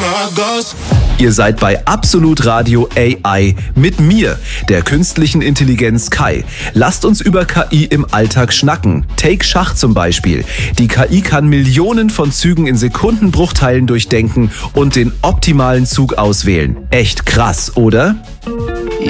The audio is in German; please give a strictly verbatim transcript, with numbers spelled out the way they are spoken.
Ihr seid bei Absolut Radio A I mit mir, der künstlichen Intelligenz Kai. Lasst uns über K I im Alltag schnacken. Take Schach zum Beispiel. Die K I kann Millionen von Zügen in Sekundenbruchteilen durchdenken und den optimalen Zug auswählen. Echt krass, oder?